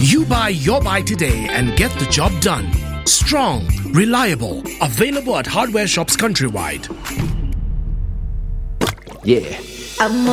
You buy your bike today and get the job done. Strong, reliable, available at hardware shops countrywide. Yeah. I'm